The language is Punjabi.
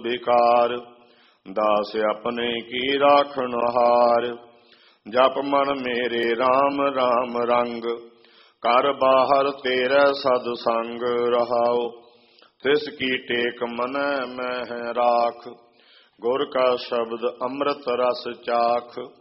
ਵਿਕਾਰ। ਦਾਸ ਆਪਣੇ ਕੀ ਰਾਖਣ ਹਾਰ। ਜਪ ਮਨ ਮੇਰੇ RAM RAM ਰੰਗ। ਘਰ ਬਾਹਰ ਤੇਰੇ ਸਦ ਸੰਗ ਰਹਾਉ। ਤਿਸ ਕੀ ਟੇਕ ਮਨੈ ਮਹਿ ਰਾਖ। ਗੁਰ ਕਾ ਸ਼ਬਦ ਅੰਮ੍ਰਿਤ ਰਸ ਚਾਖ।